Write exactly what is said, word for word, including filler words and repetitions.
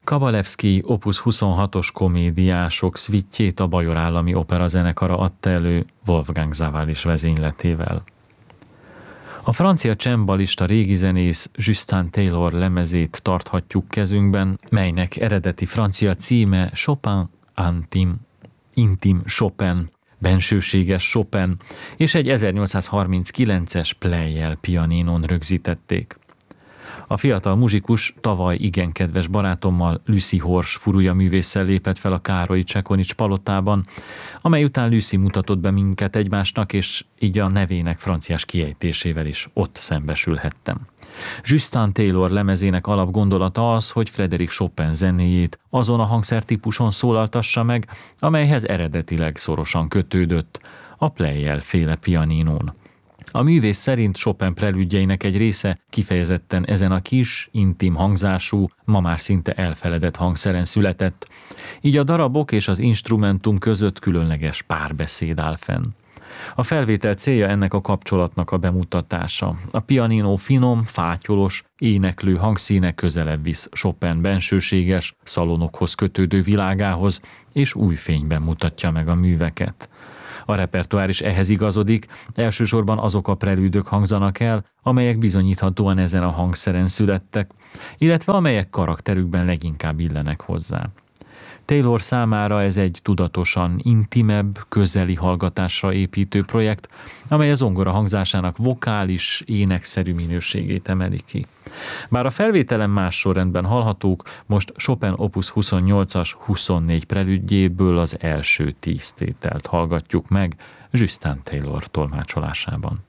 Kabalevszkij Opus huszonhatos komédiások szvittjét a Bajor Állami Opera zenekara adta elő Wolfgang Sawallisch vezényletével. A francia csembalista régi zenész Justin Taylor lemezét tarthatjuk kezünkben, melynek eredeti francia címe Chopin Intime, Intim Chopin, bensőséges Chopin, és egy ezernyolcszázharminckilences Pleyel pianinon rögzítették. A fiatal muzsikus tavaly igen kedves barátommal, Lucy Horsch furúja művésszel lépett fel a Károly Csekonics palotában, amely után Lucy mutatott be minket egymásnak, és így a nevének franciás kiejtésével is ott szembesülhettem. Justin Taylor lemezének alapgondolata az, hogy Frédéric Chopin zenéjét azon a hangszertípuson szólaltassa meg, amelyhez eredetileg szorosan kötődött, a Pleyel féle pianinón. A művész szerint Chopin prelüdjeinek egy része kifejezetten ezen a kis, intim hangzású, ma már szinte elfeledett hangszeren született, így a darabok és az instrumentum között különleges párbeszéd áll fenn. A felvétel célja ennek a kapcsolatnak a bemutatása. A pianino finom, fátyolos, éneklő hangszíne közelebb visz Chopin bensőséges, szalonokhoz kötődő világához, és új fényben mutatja meg a műveket. A repertoár is ehhez igazodik, elsősorban azok a prelűdök hangzanak el, amelyek bizonyíthatóan ezen a hangszeren születtek, illetve amelyek karakterükben leginkább illenek hozzá. Taylor számára ez egy tudatosan intimebb, közeli hallgatásra építő projekt, amely a zongora hangzásának vokális, énekszerű minőségét emeli ki. Bár a felvételen más sorrendben hallhatók, most Chopin Opus huszonnyolcas huszonnégy prelüdjéből az első tíz tételt hallgatjuk meg Justin Taylor tolmácsolásában.